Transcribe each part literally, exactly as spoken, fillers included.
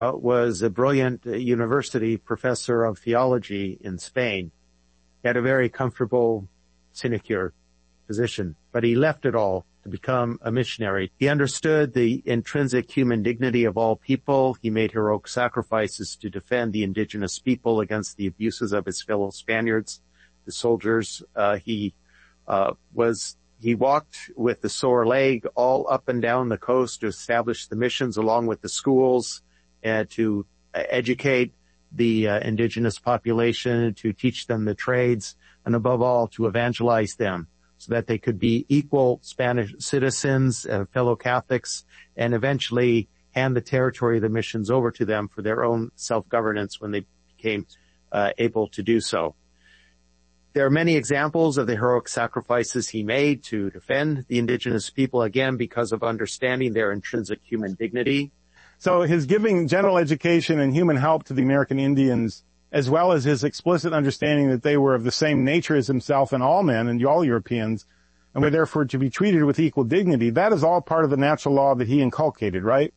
uh, was a brilliant uh, university professor of theology in Spain. He had a very comfortable sinecure position, but he left it all to become a missionary. He understood the intrinsic human dignity of all people. He made heroic sacrifices to defend the indigenous people against the abuses of his fellow Spaniards, the soldiers. Uh, he uh, was He walked with the sore leg all up and down the coast to establish the missions along with the schools and to uh, educate the uh, indigenous population, to teach them the trades, and above all, to evangelize them so that they could be equal Spanish citizens, uh, fellow Catholics, and eventually hand the territory of the missions over to them for their own self-governance when they became uh, able to do so. There are many examples of the heroic sacrifices he made to defend the indigenous people, again, because of understanding their intrinsic human dignity. So his giving general education and human help to the American Indians, as well as his explicit understanding that they were of the same nature as himself and all men and all Europeans, and were therefore to be treated with equal dignity, that is all part of the natural law that he inculcated, right?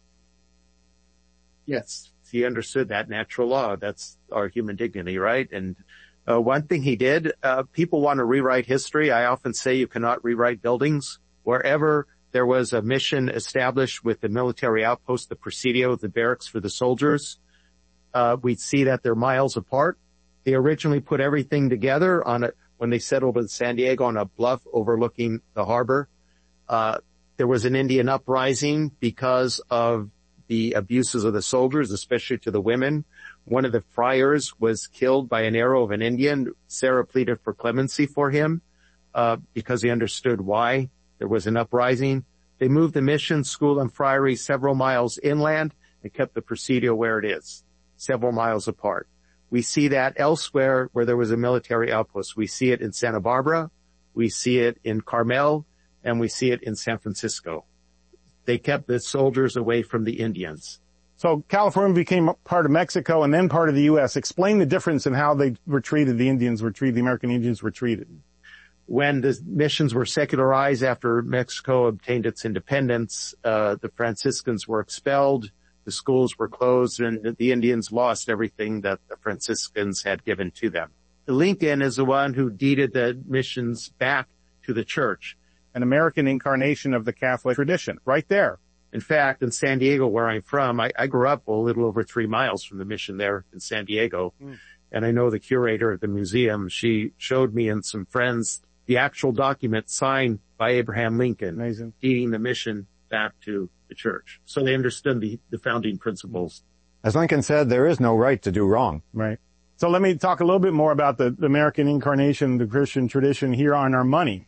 Yes, he understood that natural law. That's our human dignity, right? And uh, one thing he did, uh, people want to rewrite history. I often say you cannot rewrite buildings. Wherever there was a mission established with the military outpost, the presidio, the barracks for the soldiers, uh, we'd see that they're miles apart. They originally put everything together on a, when they settled in San Diego on a bluff overlooking the harbor. Uh, there was an Indian uprising because of the abuses of the soldiers, especially to the women. One of the friars was killed by an arrow of an Indian. Sarah pleaded for clemency for him, uh, because he understood why there was an uprising. They moved the mission, school, and friary several miles inland and kept the presidio where it is, several miles apart. We see that elsewhere where there was a military outpost. We see it in Santa Barbara, we see it in Carmel, and we see it in San Francisco. They kept the soldiers away from the Indians. So California became part of Mexico and then part of the U S Explain the difference in how they were treated, the Indians were treated, the American Indians were treated. When the missions were secularized after Mexico obtained its independence, uh, the Franciscans were expelled, the schools were closed, and the Indians lost everything that the Franciscans had given to them. Lincoln is the one who deeded the missions back to the church. An American incarnation of the Catholic tradition, right there. In fact, in San Diego, where I'm from, I, I grew up a little over three miles from the mission there in San Diego. Mm. And I know the curator of the museum. She showed me and some friends the actual document signed by Abraham Lincoln, Amazing. Deeding the mission back to the church. So they understood the, the founding principles. As Lincoln said, there is no right to do wrong. Right. So let me talk a little bit more about the, the American incarnation, the Christian tradition here on our money.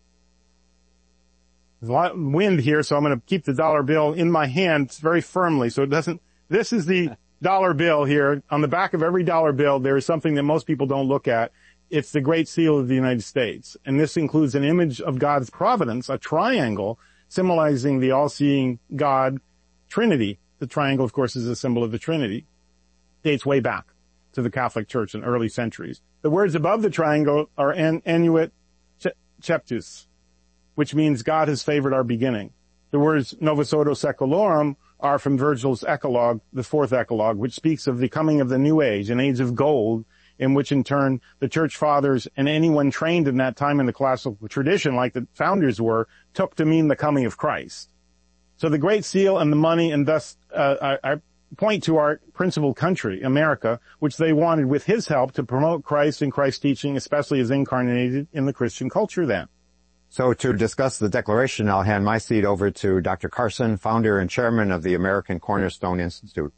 There's a lot of wind here, so I'm going to keep the dollar bill in my hand very firmly so it doesn't, this is the dollar bill here. On the back of every dollar bill, there is something that most people don't look at. It's the Great Seal of the United States. And this includes an image of God's providence, a triangle symbolizing the all-seeing God Trinity. The triangle, of course, is a symbol of the Trinity. Dates way back to the Catholic Church in early centuries. The words above the triangle are an, Annuit Ceptus, which means God has favored our beginning. The words Novus Ordo Secolorum are from Virgil's Eclogue, the fourth Eclogue, which speaks of the coming of the new age, an age of gold, in which in turn the church fathers and anyone trained in that time in the classical tradition, like the founders were, took to mean the coming of Christ. So the Great Seal and the money, and thus uh, I, I point to our principal country, America, which they wanted with his help to promote Christ and Christ's teaching, especially as incarnated in the Christian culture then. So to discuss the Declaration, I'll hand my seat over to Doctor Carson, founder and chairman of the American Cornerstone Institute.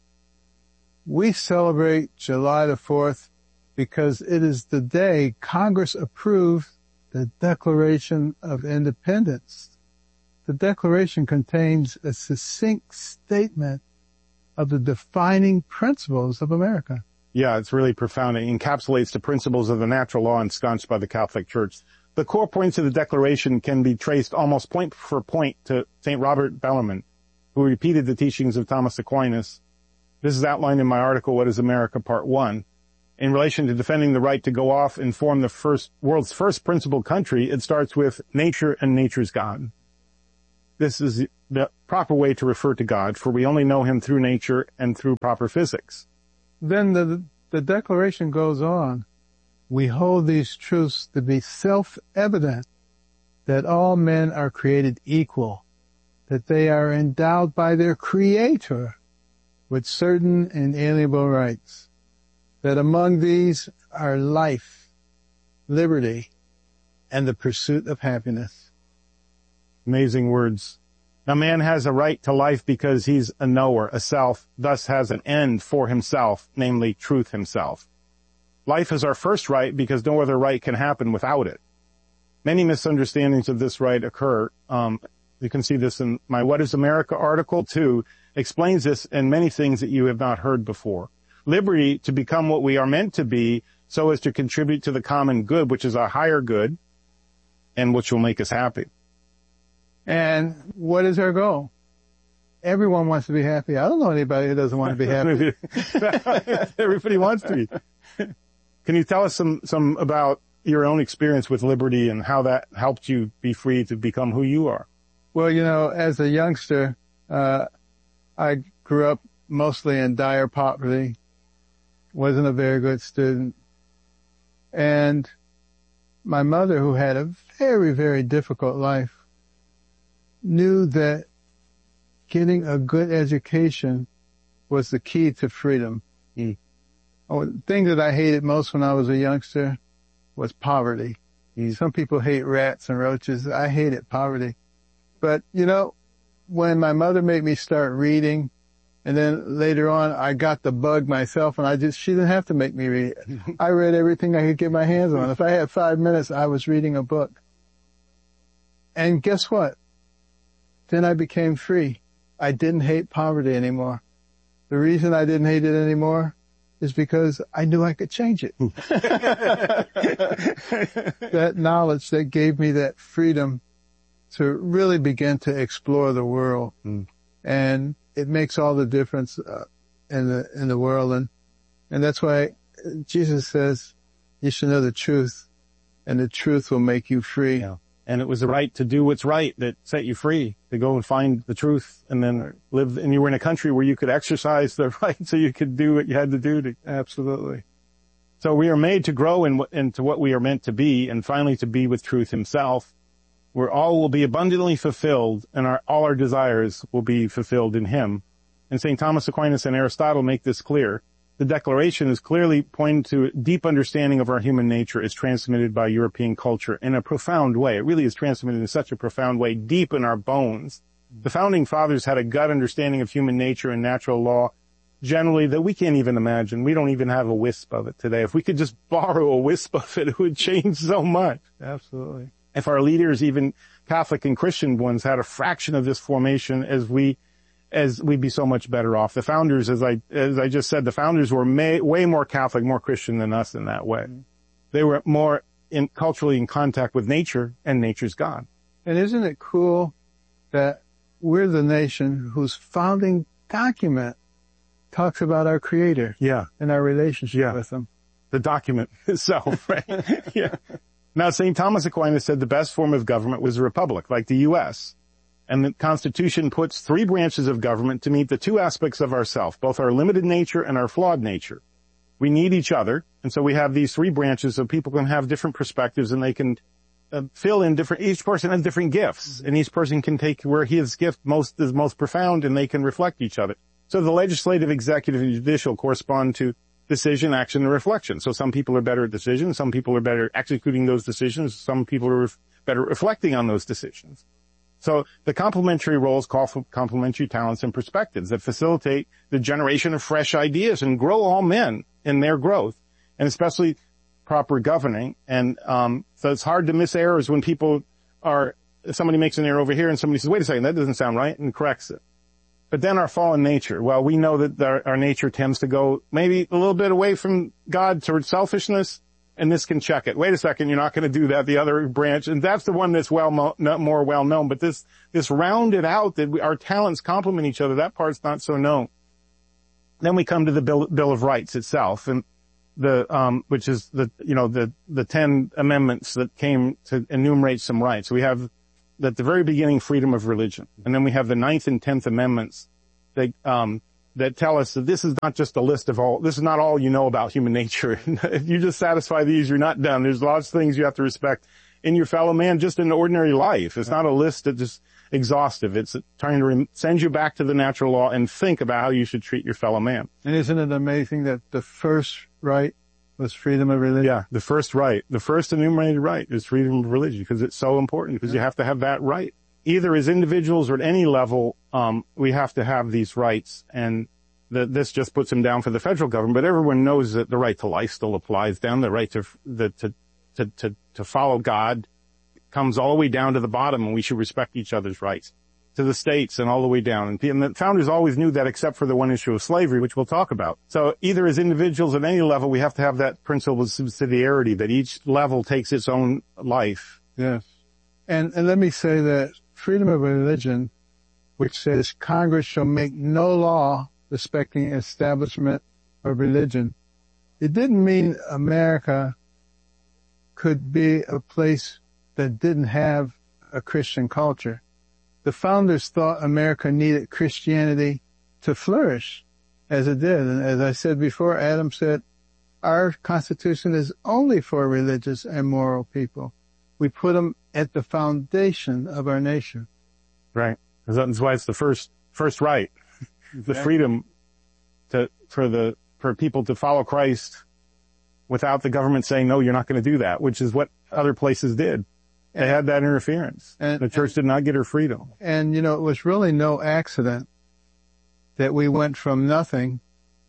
We celebrate July the fourth because it is the day Congress approved the Declaration of Independence. The Declaration contains a succinct statement of the defining principles of America. Yeah, it's really profound. It encapsulates the principles of the natural law ensconced by the Catholic Church. The core points of the Declaration can be traced almost point for point to Saint Robert Bellarmine, who repeated the teachings of Thomas Aquinas. This is outlined in my article, What is America, Part one. In relation to defending the right to go off and form the first world's first principal country, it starts with nature and nature's God. this is the proper way to refer to God, for we only know him through nature and through proper physics. Then the, the declaration goes on. We hold these truths to be self-evident, that all men are created equal, that they are endowed by their Creator with certain inalienable rights, that among these are life, liberty, and the pursuit of happiness. Amazing words. Now man has a right to life because he's a knower, a self, thus has an end for himself, namely truth himself. Life is our first right because no other right can happen without it. Many misunderstandings of this right occur. Um, you can see this in my What is America article too, explains this and many things that you have not heard before. Liberty to become what we are meant to be so as to contribute to the common good, which is a higher good and which will make us happy. And what is our goal? Everyone wants to be happy. I don't know anybody who doesn't want to be happy. Everybody wants to be. Can you tell us some, some about your own experience with liberty and how that helped you be free to become who you are? Well, you know, as a youngster, uh, I grew up mostly in dire poverty, wasn't a very good student. And my mother, who had a very, very difficult life, knew that getting a good education was the key to freedom. Mm. Oh, the thing that I hated most when I was a youngster was poverty. Mm. Some people hate rats and roaches. I hated poverty. But, you know, when my mother made me start reading, and then later on I got the bug myself, and I just, she didn't have to make me read it. I read everything I could get my hands on. If I had five minutes, I was reading a book. And guess what? Then I became free. I didn't hate poverty anymore. The reason I didn't hate it anymore is because I knew I could change it. That knowledge that gave me that freedom to really begin to explore the world. Mm. And it makes all the difference uh, in the in the world. And, and that's why Jesus says you should know the truth, and the truth will make you free. Yeah. And it was the right to do what's right that set you free, to go and find the truth and then live. And you were in a country where you could exercise the right so you could do what you had to do. To, absolutely. So we are made to grow in, into what we are meant to be, and finally to be with truth himself, where all will be abundantly fulfilled and our, all our desires will be fulfilled in him. And Saint Thomas Aquinas and Aristotle make this clear. The Declaration is clearly pointing to a deep understanding of our human nature as transmitted by European culture in a profound way. It really is transmitted in such a profound way, deep in our bones. The Founding Fathers had a gut understanding of human nature and natural law generally that we can't even imagine. We don't even have a wisp of it today. If we could just borrow a wisp of it, it would change so much. Absolutely. If our leaders, even Catholic and Christian ones, had a fraction of this formation as we as we'd be so much better off. The founders, as I, as I just said, the founders were may, way more Catholic, more Christian than us in that way. They were more in, culturally in contact with nature, and nature's God. And isn't it cool that we're the nation whose founding document talks about our Creator? Yeah. And our relationship yeah. with Him. The document itself, right? Yeah. Now, Saint Thomas Aquinas said the best form of government was a republic, like the U S And the Constitution puts three branches of government to meet the two aspects of ourself, both our limited nature and our flawed nature. We need each other, and so we have these three branches so people can have different perspectives, and they can uh, fill in different, each person has different gifts, and each person can take where his gift most is most profound, and they can reflect each other. So the legislative, executive, and judicial correspond to decision, action, and reflection. So some people are better at decisions, some people are better at executing those decisions, some people are better at reflecting on those decisions. So the complementary roles call for complementary talents and perspectives that facilitate the generation of fresh ideas and grow all men in their growth, and especially proper governing. And um so it's hard to miss errors when people are, somebody makes an error over here and somebody says, wait a second, that doesn't sound right, and corrects it. But then our fallen nature, well, we know that our, our nature tends to go maybe a little bit away from God towards selfishness, and this can check it. Wait a second, you're not going to do that, the other branch. And that's the one that's well mo- not more well known. But this, this rounded out that we, our talents complement each other, that part's not so known. Then we come to the Bill, Bill of Rights itself, and the, um, which is the, you know, the, the ten amendments that came to enumerate some rights. We have at the very beginning, freedom of religion. And then we have the Ninth and Tenth Amendments that, um, that tell us that this is not just a list of all, this is not all you know about human nature. If you just satisfy these, you're not done. There's lots of things you have to respect in your fellow man, just in ordinary life. It's not a list that just exhaustive. It's trying to re- send you back to the natural law and think about how you should treat your fellow man. And isn't it amazing that the first right was freedom of religion? Yeah, the first right, the first enumerated right is freedom of religion, because it's so important, because yeah. you have to have that right. Either as individuals or at any level, um, we have to have these rights, and the, this just puts them down for the federal government. But everyone knows that the right to life still applies down. The right to the, to to to to follow God comes all the way down to the bottom, and we should respect each other's rights. To the states and all the way down. And the founders always knew that, except for the one issue of slavery, which we'll talk about. So either as individuals at any level, we have to have that principle of subsidiarity, that each level takes its own life. Yes. And, and let me say that freedom of religion, which says Congress shall make no law respecting establishment of religion, it didn't mean America could be a place that didn't have a Christian culture. The founders thought America needed Christianity to flourish as it did. And as I said before, Adam said, our Constitution is only for religious and moral people. We put them at the foundation of our nation. Right. That's why it's the first, first right. Exactly. The freedom to, for the, for people to follow Christ without the government saying, no, you're not going to do that, which is what other places did. They had that interference. And the church did not get her freedom. And, you know, it was really no accident that we went from nothing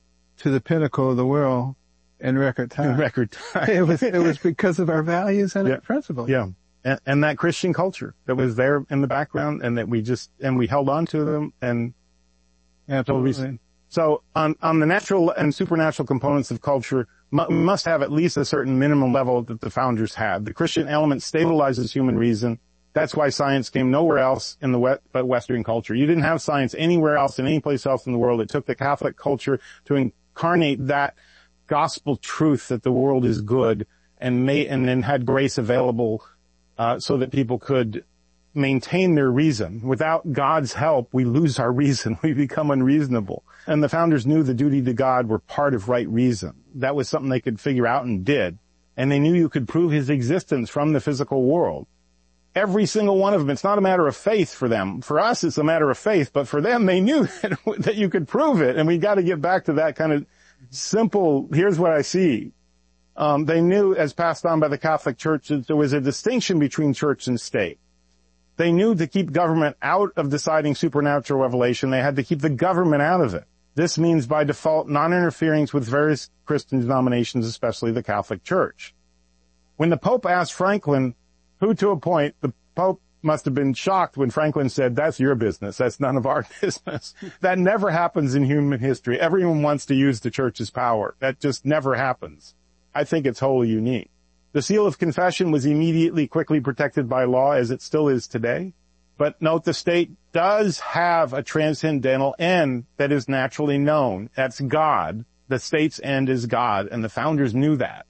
to the pinnacle of the world in record time. In record time. It was, it was because of our values and yeah. our principles. Yeah. And, and that Christian culture that was there in the background, and that we just, and we held on to them. And absolutely. So on, on the natural and supernatural components of culture, we must have at least a certain minimum level that the founders had. The Christian element stabilizes human reason. That's why science came nowhere else in the West, but Western culture. You didn't have science anywhere else in any place else in the world. It took the Catholic culture to incarnate that gospel truth that the world is good, and made, and then had grace available, uh, so that people could maintain their reason. Without God's help, we lose our reason. We become unreasonable. And the founders knew the duty to God were part of right reason. That was something they could figure out and did. And they knew you could prove his existence from the physical world. Every single one of them. It's not a matter of faith for them. For us, it's a matter of faith. But for them, they knew that, that you could prove it. And we got to get back to that kind of simple, here's what I see. Um, they knew, as passed on by the Catholic Church, that there was a distinction between church and state. They knew to keep government out of deciding supernatural revelation, they had to keep the government out of it. This means, by default, non-interference with various Christian denominations, especially the Catholic Church. When the Pope asked Franklin who to appoint, the Pope must have been shocked when Franklin said, that's your business, that's none of our business. That never happens in human history. Everyone wants to use the church's power. That just never happens. I think it's wholly unique. The seal of confession was immediately, quickly protected by law, as it still is today. But note, the state does have a transcendental end that is naturally known. That's God. The state's end is God, and the founders knew that.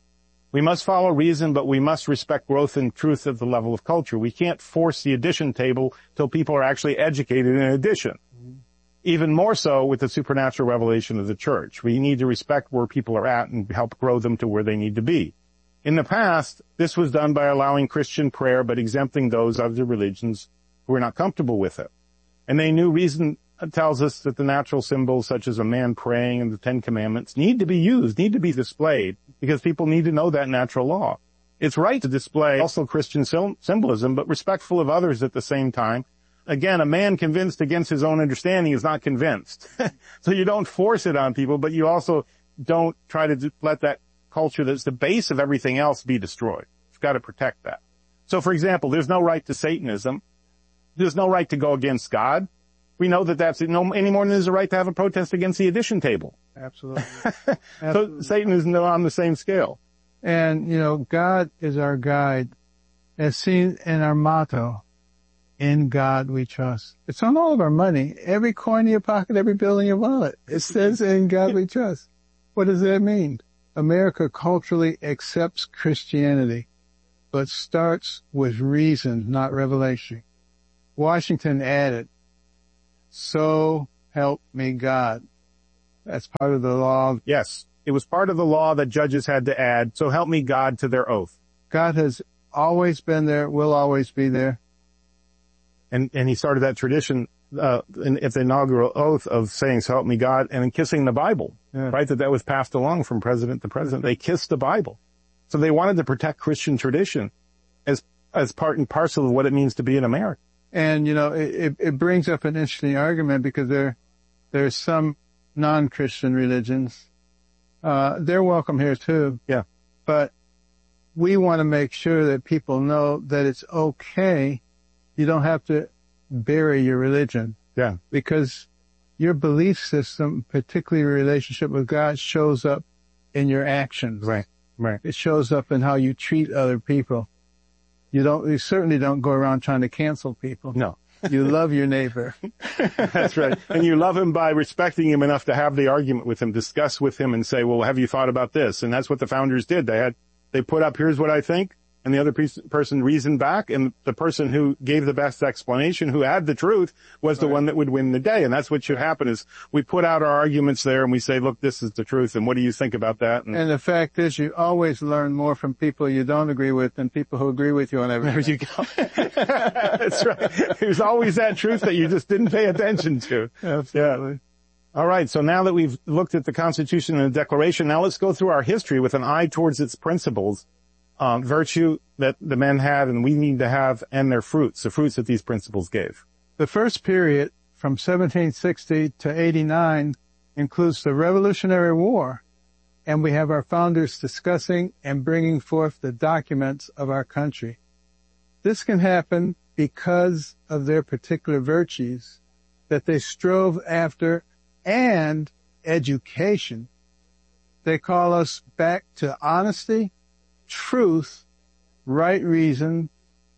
We must follow reason, but we must respect growth and truth at the level of culture. We can't force the addition table till people are actually educated in addition. Even more so with the supernatural revelation of the church. We need to respect where people are at and help grow them to where they need to be. In the past, this was done by allowing Christian prayer, but exempting those other religions who were not comfortable with it. And they knew reason tells us that the natural symbols, such as a man praying and the Ten Commandments, need to be used, need to be displayed, because people need to know that natural law. It's right to display also Christian symbolism, but respectful of others at the same time. Again, a man convinced against his own understanding is not convinced. So you don't force it on people, but you also don't try to let that culture that's the base of everything else be destroyed. You've got to protect that. So, for example, there's no right to Satanism. There's no right to go against God. We know that that's no any more than there's a right to have a protest against the addition table. Absolutely. So Absolutely. Satan is not on the same scale. And, you know, God is our guide, as seen in our motto, in God we trust. It's on all of our money. Every coin in your pocket, every bill in your wallet. It says, in God we trust. What does that mean? America culturally accepts Christianity. but starts with reason, not revelation. Washington added, so help me God. That's part of the law. Yes. It was part of the law that judges had to add, so help me God, to their oath. God has always been there, will always be there. And, and he started that tradition, uh, in, at the inaugural oath of saying, so help me God, and then kissing the Bible, yeah. Right? That that was passed along from president to president. They kissed the Bible. So they wanted to protect Christian tradition as, as part and parcel of what it means to be an American. And, you know, it, it brings up an interesting argument because there, there's some non-Christian religions. Uh, they're welcome here too. Yeah. But we want to make sure that people know that it's okay. You don't have to bury your religion. Yeah. Because your belief system, particularly your relationship with God, shows up in your actions. Right. Right. It shows up in how you treat other people. You don't, you certainly don't go around trying to cancel people. No. You love your neighbor. That's right. And you love him by respecting him enough to have the argument with him, discuss with him and say, well, have you thought about this? And that's what the founders did. They had, they put up, here's what I think. And the other piece, person reasoned back, and the person who gave the best explanation, who had the truth, was the right. one that would win the day. And that's what should happen is we put out our arguments there and we say, look, this is the truth. And what do you think about that? And, and the fact is you always learn more from people you don't agree with than people who agree with you on everything. There you go. That's right. There's always that truth that you just didn't pay attention to. Absolutely. Yeah. All right. So now that we've looked at the Constitution and the Declaration, now let's go through our history with an eye towards its principles. Um, virtue that the men had and we need to have, and their fruits, the fruits that these principles gave. The first period from seventeen sixty to eighty-nine includes the Revolutionary War, and we have our founders discussing and bringing forth the documents of our country. This can happen because of their particular virtues that they strove after and education. They call us back to honesty, truth, right reason,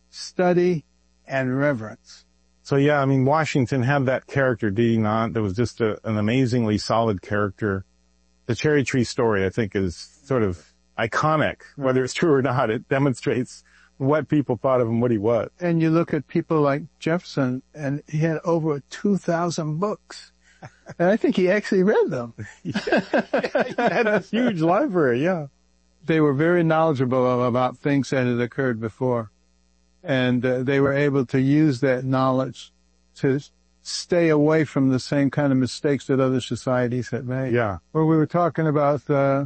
study, and reverence. So yeah, I mean, Washington had that character, did he not? That was just a, an amazingly solid character. The cherry tree story, I think, is sort of iconic, whether it's true or not. It demonstrates what people thought of him, what he was. And you look at people like Jefferson, and he had over two thousand books. And I think he actually read them. Yeah. He had a huge library, yeah. They were very knowledgeable about things that had occurred before. And uh, they were able to use that knowledge to stay away from the same kind of mistakes that other societies had made. Yeah. Where we were talking about, uh,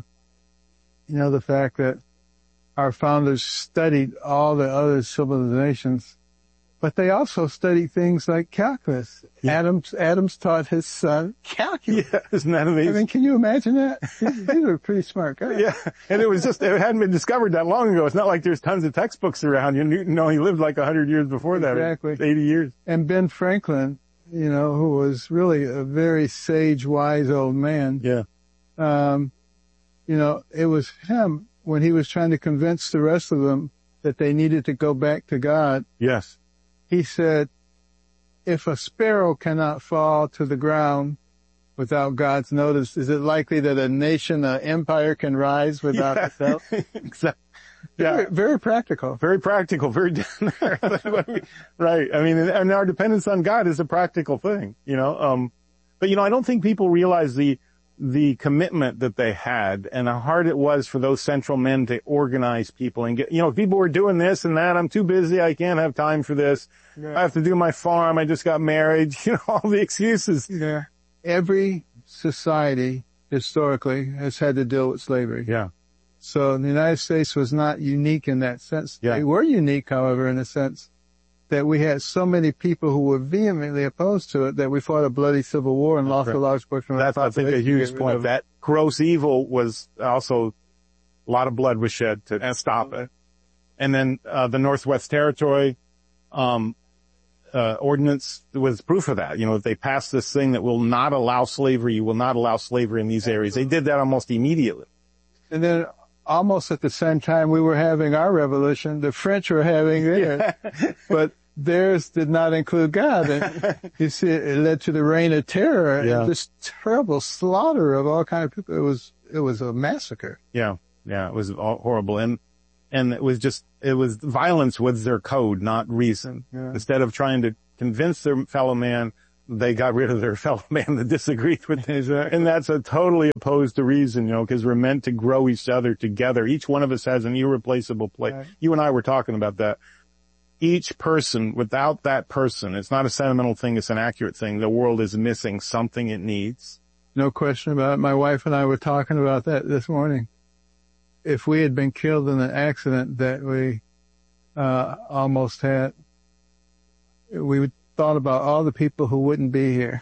you know, the fact that our founders studied all the other civilizations, but they also studied things like calculus. Yeah. Adams, Adams taught his son calculus. Yeah, isn't that amazing? I mean, can you imagine that? These are pretty smart guys. Yeah, and it was just, it hadn't been discovered that long ago. It's not like there's tons of textbooks around. You know, he lived like a hundred years before that. Exactly. eighty years. And Ben Franklin, you know, who was really a very sage, wise old man. Yeah. Um, you know, it was him when he was trying to convince the rest of them that they needed to go back to God. Yes. He said, if a sparrow cannot fall to the ground without God's notice, is it likely that a nation, an empire can rise without yeah. itself? Exactly. Yeah. Very, very practical. Very practical. Very down there. Right. I mean, and our dependence on God is a practical thing, you know. Um, but, you know, I don't think people realize the the commitment that they had and how hard it was for those central men to organize people and get, you know, people were doing this and that. I'm too busy. I can't have time for this. Yeah. I have to do my farm. I just got married. You know, all the excuses. Yeah. Every society historically has had to deal with slavery. Yeah. So the United States was not unique in that sense. Yeah. They were unique, however, in the sense that we had so many people who were vehemently opposed to it that we fought a bloody civil war and lost right. a large portion of the population. That's, I think, a huge point. That gross evil was also, a lot of blood was shed to stop it. And then, uh, the Northwest Territory, um, uh, ordinance was proof of that. You know, they passed this thing that will not allow slavery. You will not allow slavery in these areas. They did that almost immediately. And then, almost at the same time we were having our revolution, the French were having theirs, yeah. But theirs did not include God. And you see, it led to the reign of terror yeah. and this terrible slaughter of all kinds of people. It was, it was a massacre. Yeah. Yeah. It was all horrible. And, And it was just, it was, violence was their code, not reason. Yeah. Instead of trying to convince their fellow man, they got rid of their fellow man that disagreed with them. Exactly. And that's a totally opposed to reason, you know, because we're meant to grow each other together. Each one of us has an irreplaceable place. Right. You and I were talking about that. Each person, without that person, it's not a sentimental thing, it's an accurate thing. The world is missing something it needs. No question about it. My wife and I were talking about that this morning. If we had been killed in an accident that we uh almost had, we would thought about all the people who wouldn't be here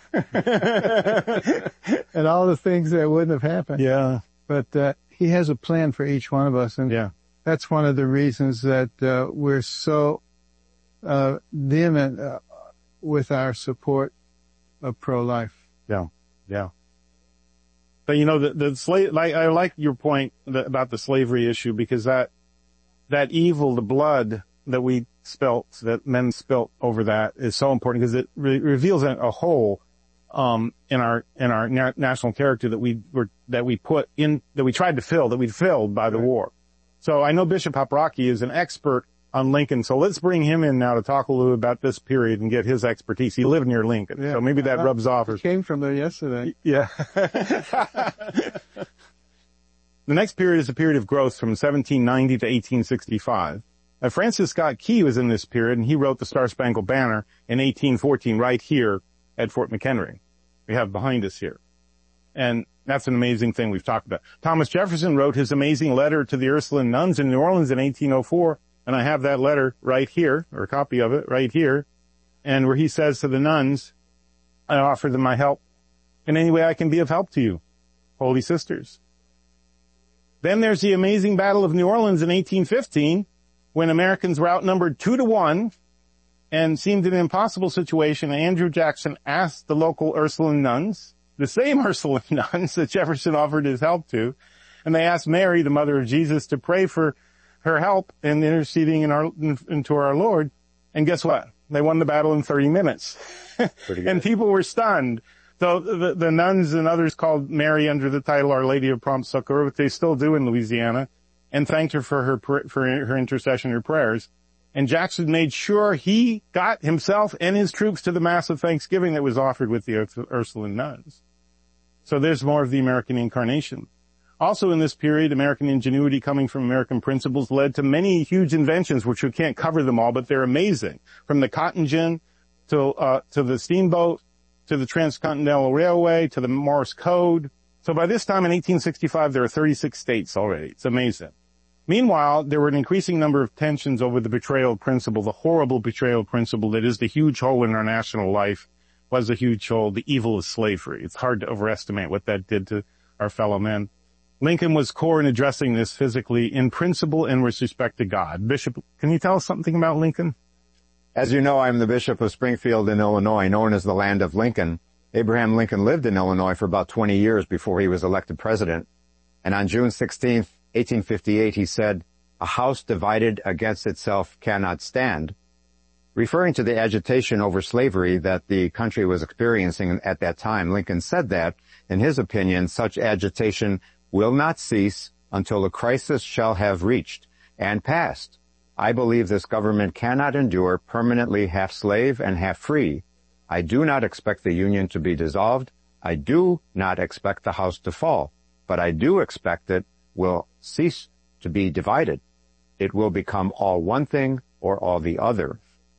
and all the things that wouldn't have happened. Yeah. But uh, he has a plan for each one of us, and Yeah. that's one of the reasons that uh, we're so uh, vehement uh, with our support of pro-life. Yeah. Yeah. But you know, the, the slave, like, I like your point that, about the slavery issue, because that, that evil, the blood that we spilt, that men spilt over that is so important, because it re- reveals a, a hole, um, in our, in our na- national character that we were, that we put in, that we tried to fill, that we filled by the Right. war. So I know Bishop Paprocki is an expert on Lincoln, so let's bring him in now to talk a little about this period and get his expertise. He lived near Lincoln, Yeah. so maybe that Uh, rubs off. Or, He came from there yesterday. yeah. The next period is a period of growth from seventeen ninety to eighteen sixty-five. Now, Francis Scott Key was in this period, and he wrote the Star Spangled Banner in eighteen fourteen right here at Fort McHenry. We have behind us here. And that's an amazing thing we've talked about. Thomas Jefferson wrote his amazing letter to the Ursuline nuns in New Orleans in eighteen oh four, and I have that letter right here, or a copy of it right here, and where he says to the nuns, I offer them my help in any way I can be of help to you, holy sisters. Then there's the amazing Battle of New Orleans in eighteen fifteen, when Americans were outnumbered two to one and seemed an impossible situation. Andrew Jackson asked the local Ursuline nuns, the same Ursuline nuns that Jefferson offered his help to, and they asked Mary, the mother of Jesus, to pray for her help in interceding in our, in, into our Lord. And guess what? They won the battle in thirty minutes. And people were stunned. So the, the nuns and others called Mary under the title Our Lady of Prompt Succor, which they still do in Louisiana, and thanked her for her, for her intercession, her prayers. And Jackson made sure he got himself and his troops to the Mass of Thanksgiving that was offered with the Ursuline nuns. So there's more of the American incarnation. Also in this period, American ingenuity coming from American principles led to many huge inventions, which we can't cover them all, but they're amazing. From the cotton gin to, uh, to the steamboat, to the Transcontinental Railway, to the Morse Code. So by this time in eighteen sixty-five, there are thirty-six states already. It's amazing. Meanwhile, there were an increasing number of tensions over the betrayal principle, the horrible betrayal principle that is the huge hole in our national life, was a huge hole, the evil of slavery. It's hard to overestimate what that did to our fellow men. Lincoln was core in addressing this physically in principle and with respect to God. Bishop, can you tell us something about Lincoln? As you know, I'm the Bishop of Springfield in Illinois, known as the land of Lincoln. Abraham Lincoln lived in Illinois for about twenty years before he was elected president. And on June sixteenth, eighteen fifty-eight, he said, "A house divided against itself cannot stand," referring to the agitation over slavery that the country was experiencing at that time. Lincoln said that, in his opinion, such agitation will not cease until the crisis shall have reached and passed. I believe this government cannot endure permanently half slave and half free. I do not expect the Union to be dissolved. I do not expect the house to fall, but I do expect it will cease to be divided. It will become all one thing or all the other.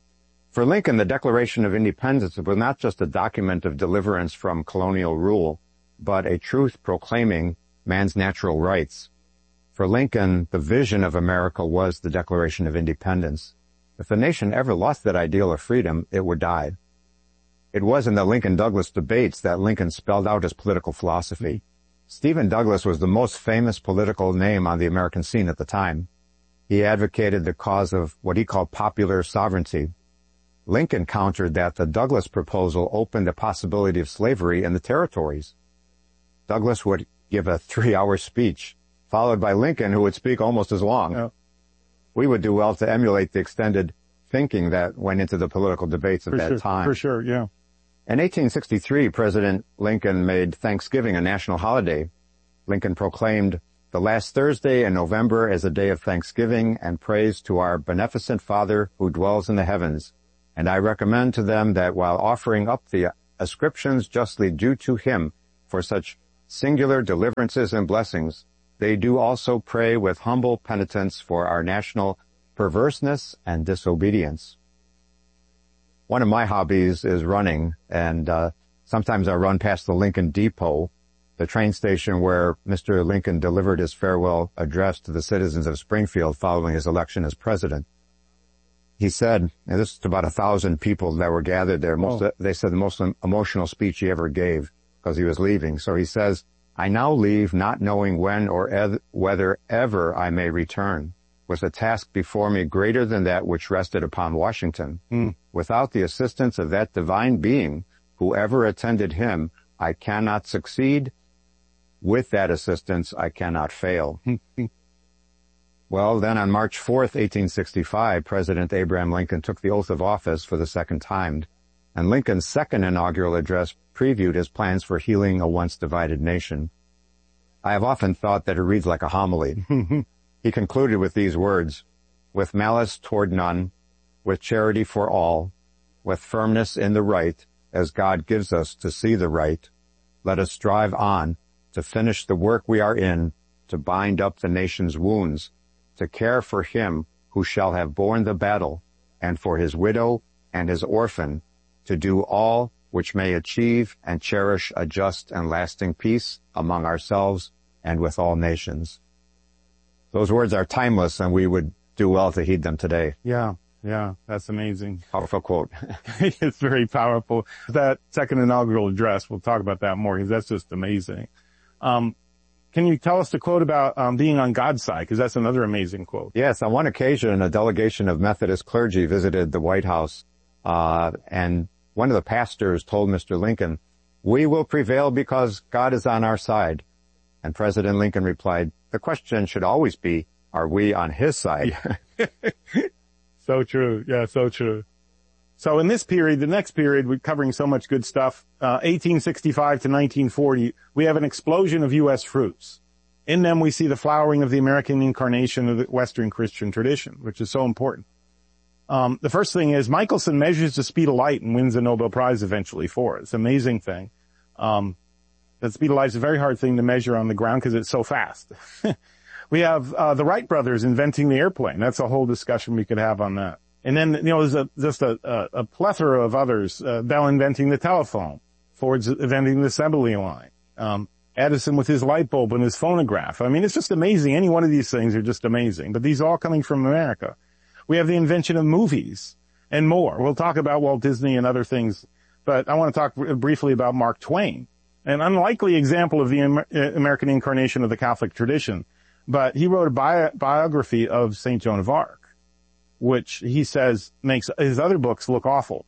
For Lincoln, the Declaration of Independence was not just a document of deliverance from colonial rule, but a truth proclaiming man's natural rights. For Lincoln, the vision of America was the Declaration of Independence. If the nation ever lost that ideal of freedom, it would die. It was in the Lincoln-Douglas debates that Lincoln spelled out his political philosophy. Stephen Douglas was the most famous political name on the American scene at the time. He advocated the cause of what he called popular sovereignty. Lincoln countered that the Douglas proposal opened the possibility of slavery in the territories. Douglas would give a three-hour speech, followed by Lincoln, who would speak almost as long. Yeah. We would do well to emulate the extended thinking that went into the political debates of For that sure, time. for sure, yeah. In eighteen sixty-three, President Lincoln made Thanksgiving a national holiday. Lincoln proclaimed The last Thursday in November is a day of thanksgiving and praise to our beneficent Father who dwells in the heavens, and I recommend to them that while offering up the ascriptions justly due to him for such singular deliverances and blessings, they do also pray with humble penitence for our national perverseness and disobedience. One of my hobbies is running, and uh, sometimes I run past the Lincoln Depot, the train station where Mister Lincoln delivered his farewell address to the citizens of Springfield following his election as president. He said, and this is about a thousand people that were gathered there. Most, oh. They said the most emotional speech he ever gave because he was leaving. So he says, I now leave not knowing when or ev- whether ever I may return, with a task before me greater than that which rested upon Washington. Mm. Without the assistance of that divine being, whoever attended him, I cannot succeed. With that assistance, I cannot fail. Well, then on March fourth, eighteen sixty-five, President Abraham Lincoln took the oath of office for the second time, and Lincoln's second inaugural address previewed his plans for healing a once divided nation. I have often thought that it reads like a homily. He concluded with these words, with malice toward none, with charity for all, with firmness in the right, as God gives us to see the right, let us strive on to finish the work we are in, to bind up the nation's wounds, to care for him who shall have borne the battle, and for his widow and his orphan, to do all which may achieve and cherish a just and lasting peace among ourselves and with all nations. Those words are timeless, and we would do well to heed them today. Yeah, yeah, that's amazing. Powerful quote. It's very powerful. That second inaugural address, we'll talk about that more, because that's just amazing. Um, can you tell us the quote about um, being on God's side? Because that's another amazing quote. Yes, on one occasion, a delegation of Methodist clergy visited the White House, uh, and one of the pastors told Mister Lincoln, we will prevail because God is on our side. And President Lincoln replied, the question should always be, are we on his side? So true. Yeah, so true. So in this period, the next period, we're covering so much good stuff, uh, eighteen sixty-five to nineteen forty, we have an explosion of U S fruits. In them, we see the flowering of the American incarnation of the Western Christian tradition, which is so important. Um, the first thing is Michelson measures the speed of light and wins the Nobel Prize eventually for it. It's an amazing thing. Um, the speed of light is a very hard thing to measure on the ground because it's so fast. We have uh, the Wright brothers inventing the airplane. That's a whole discussion we could have on that. And then, you know, there's a, just a, a, a plethora of others. Uh, Bell inventing the telephone, Ford's inventing the assembly line, um, Edison with his light bulb and his phonograph. I mean, it's just amazing. Any one of these things are just amazing. But these are all coming from America. We have the invention of movies and more. We'll talk about Walt Disney and other things, but I want to talk briefly about Mark Twain, an unlikely example of the Amer- American incarnation of the Catholic tradition. But he wrote a bi- biography of Saint Joan of Arc, which he says makes his other books look awful.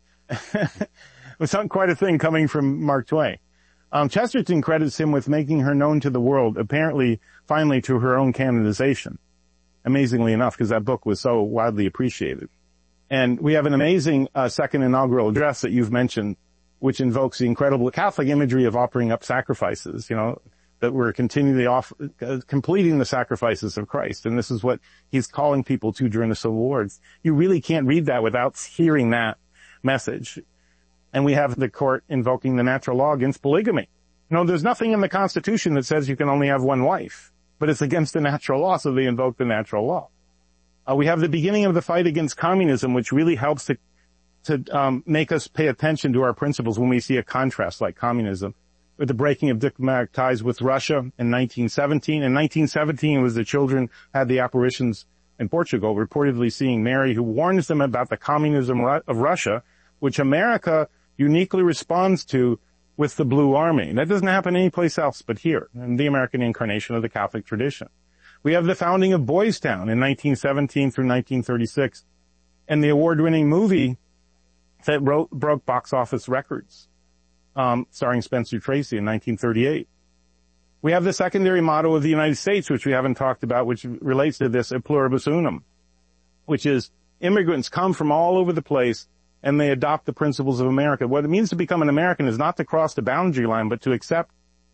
It's not quite a thing coming from Mark Twain. Um, Chesterton credits him with making her known to the world, apparently finally to her own canonization. Amazingly enough, because that book was so widely appreciated. And we have an amazing uh, second inaugural address that you've mentioned, which invokes the incredible Catholic imagery of offering up sacrifices, you know, that we're continually off, uh, completing the sacrifices of Christ. And this is what he's calling people to during the Civil Wars. You really can't read that without hearing that message. And we have the court invoking the natural law against polygamy. You know, there's nothing in the Constitution that says you can only have one wife, but it's against the natural law, so they invoke the natural law. Uh, we have the beginning of the fight against communism, which really helps to, to um, make us pay attention to our principles when we see a contrast like communism. With the breaking of diplomatic ties with Russia in nineteen seventeen. In nineteen seventeen, was the children had the apparitions in Portugal, reportedly seeing Mary, who warns them about the communism of Russia, which America uniquely responds to with the Blue Army. That doesn't happen anyplace else but here, in the American incarnation of the Catholic tradition. We have the founding of Boys Town in nineteen seventeen through nineteen thirty-six, and the award-winning movie that wrote, broke box office records. Um, starring Spencer Tracy in nineteen thirty-eight. We have the secondary motto of the United States, which we haven't talked about, which relates to this, e pluribus unum, which is immigrants come from all over the place and they adopt the principles of America. What it means to become an American is not to cross the boundary line, but to accept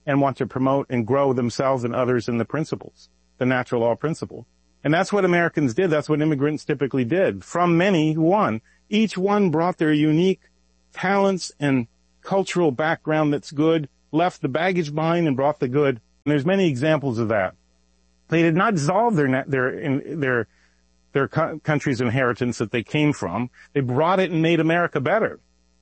and want to promote and grow themselves and others in the principles, the natural law principle. And that's what Americans did. That's what immigrants typically did. From many, one. Each one brought their unique talents and cultural background that's good, left the baggage behind and brought the good. And there's many examples of that. They did not dissolve their their their their country's inheritance that they came from. They brought it and made America better.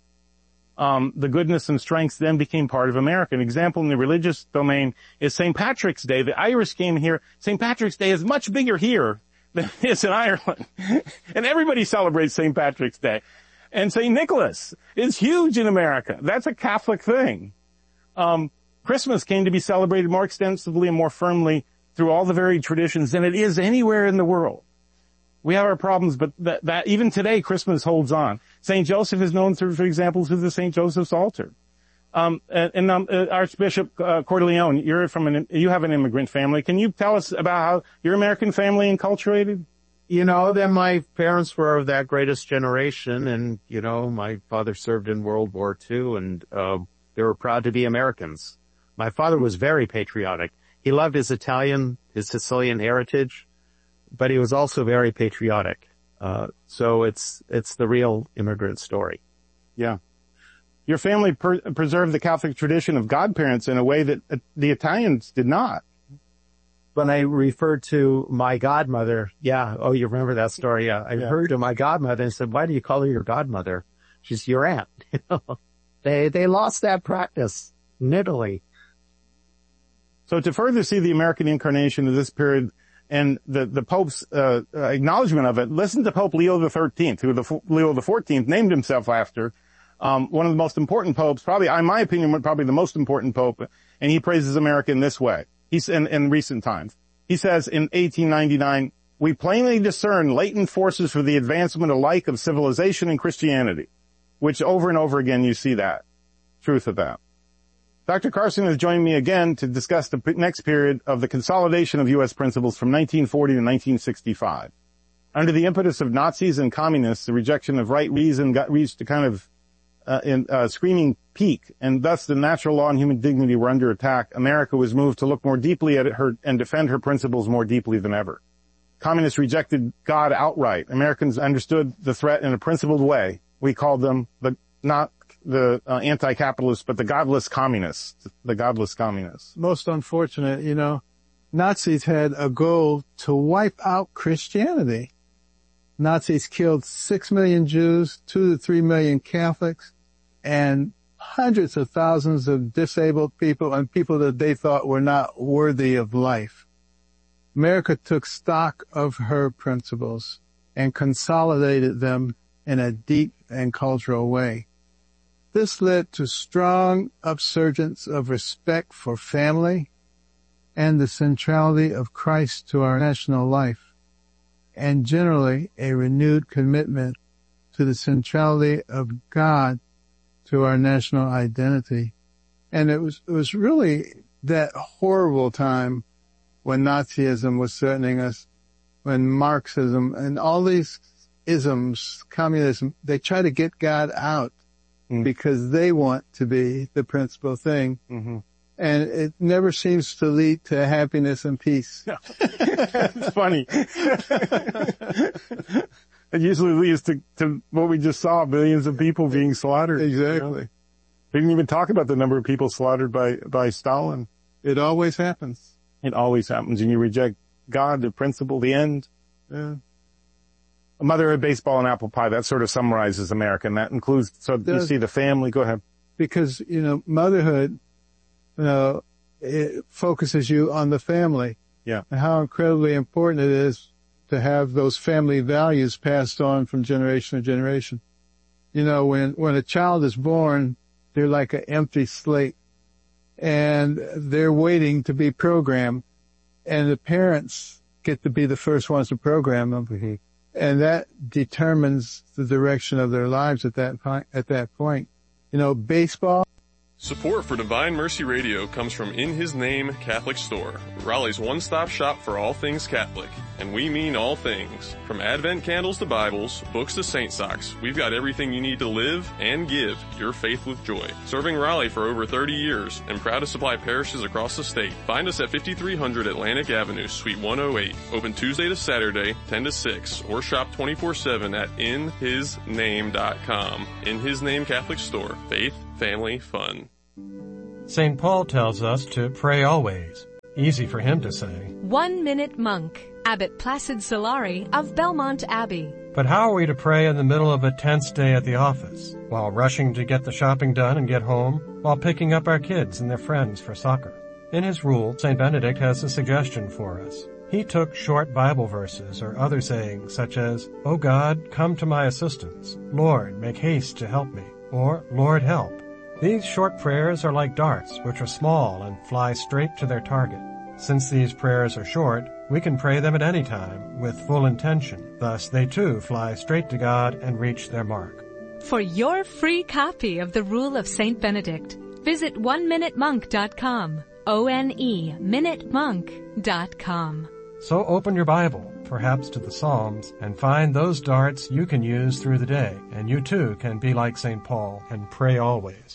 Um, the goodness and strengths then became part of America. An example in the religious domain is Saint Patrick's Day. The Irish came here. Saint Patrick's Day is much bigger here than it is in Ireland. And everybody celebrates Saint Patrick's Day. And Saint Nicholas is huge in America. That's a Catholic thing. Um, Christmas came to be celebrated more extensively and more firmly through all the varied traditions than it is anywhere in the world. We have our problems, but that, that even today, Christmas holds on. Saint Joseph is known, through, for example, through the Saint Joseph's altar. Um, and um, uh, Archbishop uh, Cordileone, you're from an, you have an immigrant family. Can you tell us about how your American family enculturated? You know, then my parents were of that greatest generation, and you know, my father served in World War Two, and uh, they were proud to be Americans. My father was very patriotic. He loved his Italian, his Sicilian heritage, but he was also very patriotic. Uh, so it's, it's the real immigrant story. Yeah. Your family per- preserved the Catholic tradition of godparents in a way that uh, the Italians did not. When I referred to my godmother, yeah, oh, you remember that story? Yeah. I yeah. heard to my godmother and said, why do you call her your godmother? She's your aunt. they, they lost that practice in Italy. So to further see the American incarnation of this period and the, the Pope's uh, uh, acknowledgement of it, listen to Pope Leo the thirteenth, who the Leo the fourteenth named himself after, um, one of the most important popes, probably, in my opinion, probably the most important pope, and he praises America in this way. He's in, in recent times. He says in eighteen ninety-nine, we plainly discern latent forces for the advancement alike of civilization and Christianity, which over and over again you see that, truth of that. Doctor Carson has joined me again to discuss the next period of the consolidation of U S principles from nineteen forty to nineteen sixty-five. Under the impetus of Nazis and communists, the rejection of right reason got reached a kind of uh, in, uh, screaming peak, and thus the natural law and human dignity were under attack. America was moved to look more deeply at her and defend her principles more deeply than ever. Communists rejected God outright. Americans understood the threat in a principled way. We called them the not the uh, anti-capitalists, but the godless communists, the godless communists. Most unfortunate, you know, Nazis had a goal to wipe out Christianity. Nazis killed six million Jews, two to three million Catholics, and hundreds of thousands of disabled people and people that they thought were not worthy of life. America took stock of her principles and consolidated them in a deep and cultural way. This led to strong upsurgence of respect for family and the centrality of Christ to our national life, and generally a renewed commitment to the centrality of God to our national identity. And it was, it was really that horrible time when Nazism was threatening us, when Marxism and all these isms, communism, they try to get God out. Because they want to be the principal thing. Mm-hmm. And it never seems to lead to happiness and peace. No. It's funny. It usually leads to, to what we just saw, billions of people being slaughtered. Exactly. You know? We didn't even talk about the number of people slaughtered by, by Stalin. It always happens. It always happens. And you reject God, the principle, the end. Yeah. A mother of baseball and apple pie, that sort of summarizes America, and that includes, so you see the family. Go ahead. Because, you know, motherhood, you know, it focuses you on the family. Yeah. And how incredibly important it is to have those family values passed on from generation to generation. You know, when, when a child is born, they're like an empty slate, and they're waiting to be programmed, and the parents get to be the first ones to program them. Mm-hmm. And that determines the direction of their lives at that point, at that point. You know, baseball. Support for Divine Mercy Radio comes from In His Name Catholic Store, Raleigh's one-stop shop for all things Catholic. and we mean all things. From Advent candles to Bibles, books to Saint socks, we've got everything you need to live and give your faith with joy. Serving Raleigh for over thirty years and proud to supply parishes across the state. Find us at fifty-three hundred Atlantic Avenue, Suite one oh eight. Open Tuesday to Saturday, ten to six, or shop twenty-four seven at in his name dot com. In His Name Catholic Store. Faith, family, fun. Saint Paul tells us to pray always. Easy for him to say. One Minute Monk, Abbot Placid Solari of Belmont Abbey. But how are we to pray in the middle of a tense day at the office, while rushing to get the shopping done and get home, while picking up our kids and their friends for soccer? In his rule, Saint Benedict has a suggestion for us. He took short Bible verses or other sayings such as, "O God, come to my assistance. Lord, make haste to help me," or "Lord, help." These short prayers are like darts, which are small and fly straight to their target. Since these prayers are short, we can pray them at any time with full intention. Thus, they too fly straight to God and reach their mark. For your free copy of the Rule of Saint Benedict, visit one minute monk dot com. O N E, minute monk dot com. So open your Bible, perhaps to the Psalms, and find those darts you can use through the day, and you too can be like Saint Paul and pray always.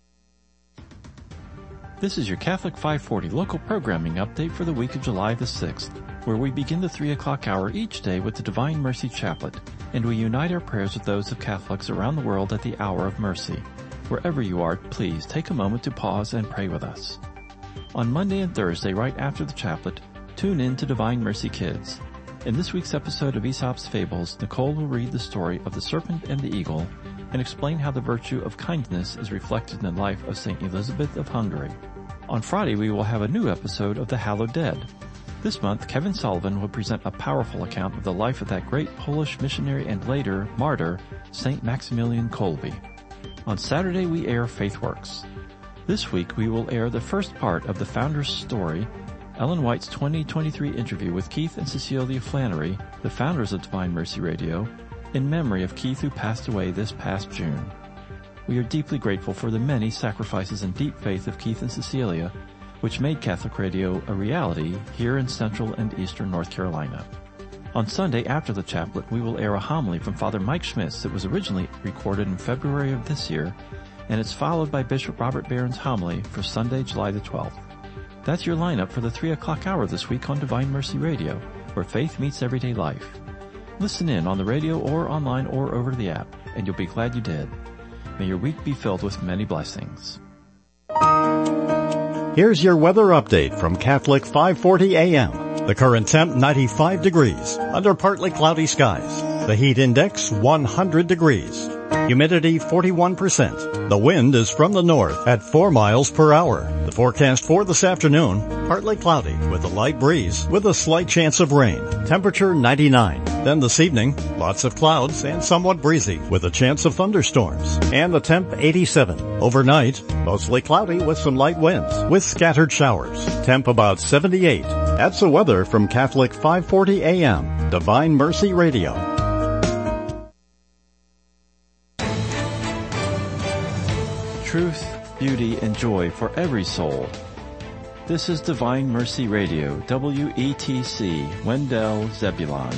This is your Catholic five forty local programming update for the week of July the sixth, where we begin the three o'clock hour each day with the Divine Mercy Chaplet, and we unite our prayers with those of Catholics around the world at the Hour of Mercy. Wherever you are, please take a moment to pause and pray with us. On Monday and Thursday, right after the chaplet, tune in to Divine Mercy Kids. In this week's episode of Aesop's Fables, Nicole will read the story of the serpent and the eagle and explain how the virtue of kindness is reflected in the life of Saint Elizabeth of Hungary. On Friday, we will have a new episode of The Hallowed Dead. This month, Kevin Sullivan will present a powerful account of the life of that great Polish missionary and later martyr, Saint Maximilian Kolbe. On Saturday, we air FaithWorks. This week, we will air the first part of the founder's story, Ellen White's twenty twenty-three interview with Keith and Cecilia Flannery, the founders of Divine Mercy Radio, in memory of Keith, who passed away this past June. We are deeply grateful for the many sacrifices and deep faith of Keith and Cecilia, which made Catholic Radio a reality here in Central and Eastern North Carolina. On Sunday after the chaplet, we will air a homily from Father Mike Schmitz that was originally recorded in February of this year, and it's followed by Bishop Robert Barron's homily for Sunday, July the twelfth. That's your lineup for the three o'clock hour this week on Divine Mercy Radio, where faith meets everyday life. Listen in on the radio or online or over the app, and you'll be glad you did. May your week be filled with many blessings. Here's your weather update from Catholic five forty A M. The current temp ninety-five degrees, under partly cloudy skies. The heat index one hundred degrees. Humidity forty-one percent. The wind is from the north at four miles per hour. The forecast for this afternoon, partly cloudy with a light breeze with a slight chance of rain. Temperature ninety-nine. Then this evening, lots of clouds and somewhat breezy with a chance of thunderstorms. And the temp eighty-seven. Overnight, mostly cloudy with some light winds with scattered showers. Temp about seventy-eight. That's the weather from Catholic five forty A M, Divine Mercy Radio. Truth, beauty, and joy for every soul. This is Divine Mercy Radio, W E T C, Wendell, Zebulon.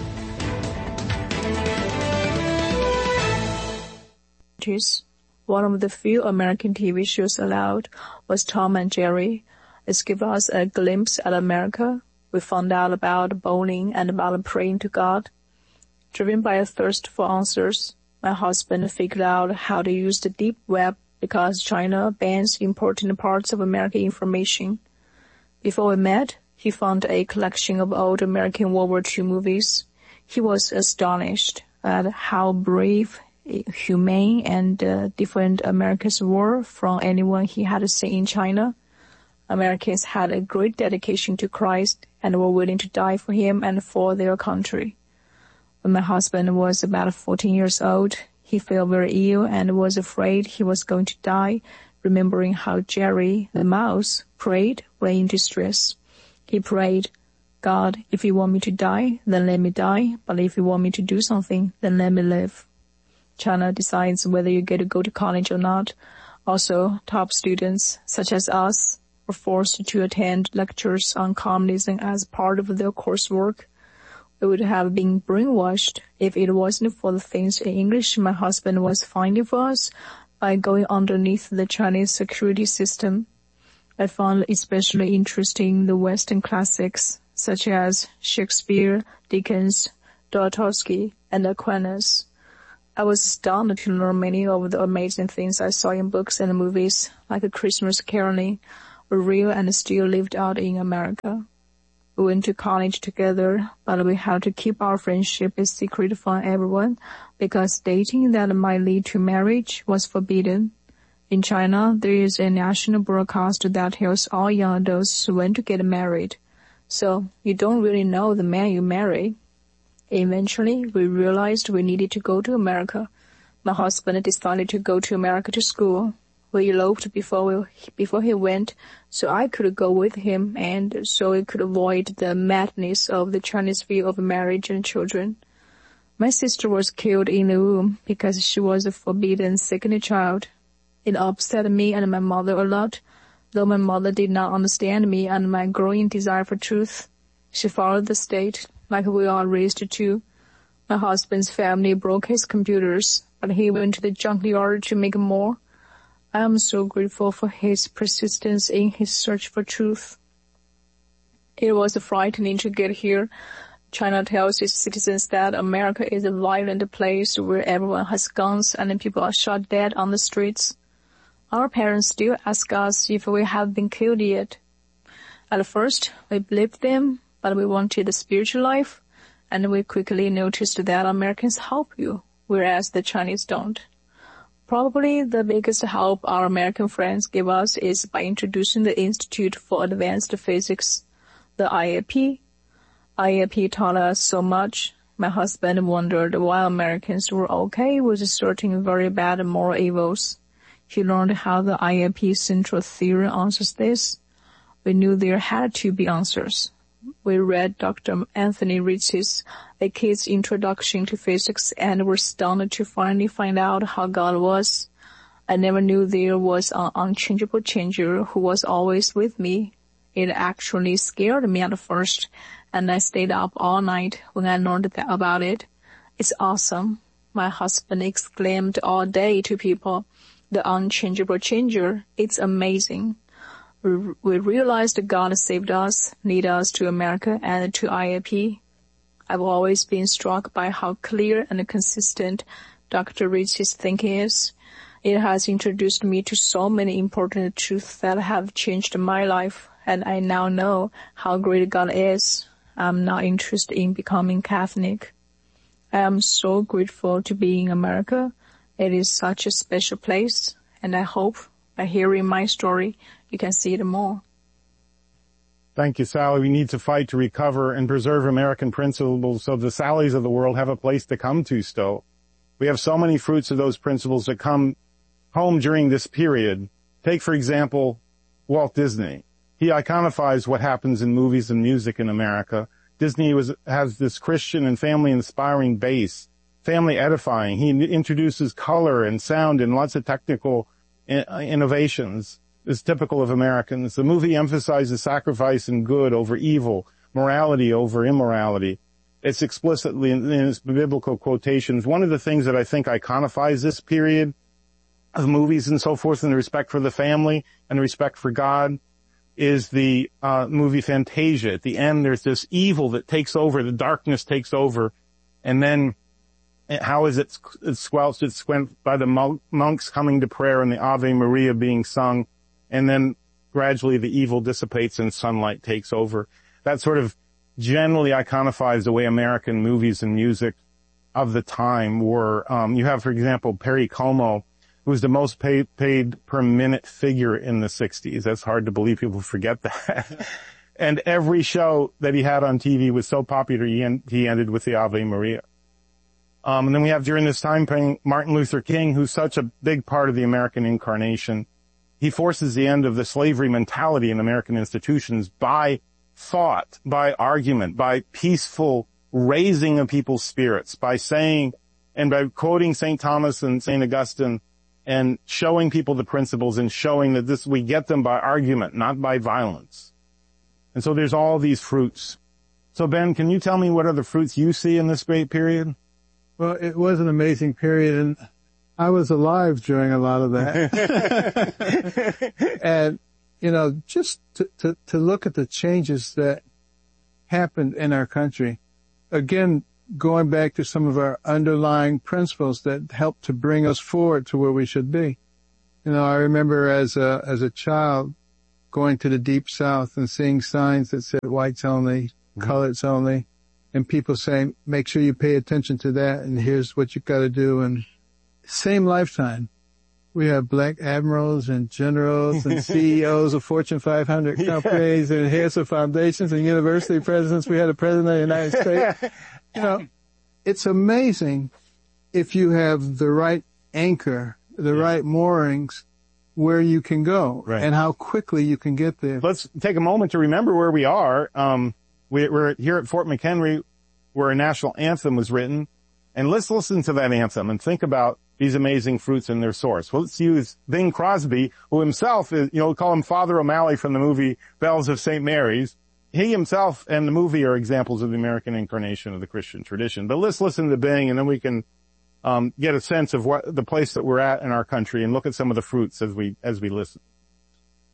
One of the few American T V shows allowed was Tom and Jerry. It gave us a glimpse at America. We found out about bowling and about praying to God. Driven by a thirst for answers, my husband figured out how to use the deep web because China bans important parts of American information. Before we met, he found a collection of old American World War Two movies. He was astonished at how brave, humane, and uh, different Americans were from anyone he had seen in China. Americans had a great dedication to Christ and were willing to die for him and for their country. When my husband was about fourteen years old, he felt very ill and was afraid he was going to die, remembering how Jerry, the mouse, prayed when in distress. He prayed, "God, if you want me to die, then let me die, but if you want me to do something, then let me live." China decides whether you get to go to college or not. Also, top students, such as us, were forced to attend lectures on communism as part of their coursework. We would have been brainwashed if it wasn't for the things in English my husband was finding for us by going underneath the Chinese security system. I found especially interesting the Western classics such as Shakespeare, Dickens, Dostoevsky, and Aquinas. I was astounded to learn many of the amazing things I saw in books and movies, like A Christmas Caroling, were real and still lived out in America. We went to college together, but we had to keep our friendship a secret from everyone because dating that might lead to marriage was forbidden. In China, there is a national broadcast that tells all young adults when to get married. So you don't really know the man you marry. Eventually, we realized we needed to go to America. My husband decided to go to America to school. We eloped before we, before he went, so I could go with him and so we could avoid the madness of the Chinese view of marriage and children. My sister was killed in the womb because she was a forbidden second child. It upset me and my mother a lot, though my mother did not understand me and my growing desire for truth. She followed the state, like we are raised to. My husband's family broke his computers, but he went to the junkyard to make more. I am so grateful for his persistence in his search for truth. It was frightening to get here. China tells its citizens that America is a violent place where everyone has guns and people are shot dead on the streets. Our parents still ask us if we have been killed yet. At first, we believed them, but we wanted a spiritual life, and we quickly noticed that Americans help you, whereas the Chinese don't. Probably the biggest help our American friends give us is by introducing the Institute for Advanced Physics, the I A P. I A P taught us so much. My husband wondered why Americans were okay with certain very bad moral evils. He learned how the I A P central theory answers this. We knew there had to be answers. We read Doctor Anthony Ritchie's A Kid's Introduction to Physics and were stunned to finally find out how God was. I never knew there was an unchangeable changer who was always with me. It actually scared me at first, and I stayed up all night when I learned that about it. It's awesome. My husband exclaimed all day to people, the unchangeable changer. It's amazing. We realized God saved us, led us to America and to I A P. I've always been struck by how clear and consistent Doctor Ritchie's thinking is. It has introduced me to so many important truths that have changed my life, and I now know how great God is. I'm not interested in becoming Catholic. I am so grateful to be in America. It is such a special place, and I hope by hearing my story, you can see it more. Thank you, Sally. We need to fight to recover and preserve American principles so the Sallys of the world have a place to come to still. We have so many fruits of those principles that come home during this period. Take, for example, Walt Disney. He iconifies what happens in movies and music in America. Disney was, has this Christian and family-inspiring base, family edifying. He introduces color and sound and lots of technical innovations. Is typical of Americans. The movie emphasizes sacrifice and good over evil, morality over immorality. It's explicitly in, in its biblical quotations. One of the things that I think iconifies this period of movies and so forth, and the respect for the family and the respect for God, is the uh movie Fantasia. At the end, there's this evil that takes over, the darkness takes over, and then how is it squelched? It's squelched by the monks coming to prayer and the Ave Maria being sung. And then gradually the evil dissipates and sunlight takes over. That sort of generally iconifies the way American movies and music of the time were. Um, you have, for example, Perry Como, who was the most paid, paid per minute figure in the sixties. That's hard to believe. People forget that. And every show that he had on T V was so popular, he, en- he ended with the Ave Maria. Um, and then we have during this time period Martin Luther King, who's such a big part of the American incarnation. He forces the end of the slavery mentality in American institutions by thought, by argument, by peaceful raising of people's spirits, by saying, and by quoting Saint Thomas and Saint Augustine and showing people the principles and showing that this, we get them by argument, not by violence. And so there's all these fruits. So Ben, can you tell me what other fruits you see in this great period? Well, it was an amazing period, and I was alive during a lot of that. And, you know, just to, to, to look at the changes that happened in our country, again, going back to some of our underlying principles that helped to bring us forward to where we should be. You know, I remember as a, as a child going to the Deep South and seeing signs that said whites only, mm-hmm. coloreds only, and people saying, make sure you pay attention to that, and here's what you got to do. And same lifetime, we have black admirals and generals and C E Os of Fortune five hundred companies yeah. and heads of foundations and university presidents. We had a president of the United States. You know, it's amazing if you have the right anchor, the yeah. right moorings, where you can go right. and how quickly you can get there. Let's take a moment to remember where we are. Um, we, we're here at Fort McHenry, where a national anthem was written. And let's listen to that anthem and think about these amazing fruits and their source. Well, let's use Bing Crosby, who himself is, you know, call him Father O'Malley from the movie Bells of Saint Mary's. He himself and the movie are examples of the American incarnation of the Christian tradition. But let's listen to Bing, and then we can um get a sense of what the place that we're at in our country and look at some of the fruits as we as we listen.